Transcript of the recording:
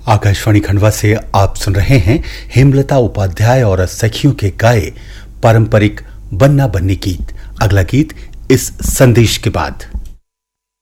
आकाशवाणी खंडवा से आप सुन रहे हैं हेमलता उपाध्याय और सखियों के गाए पारंपरिक बन्ना बन्नी गीत। अगला गीत इस संदेश के बाद।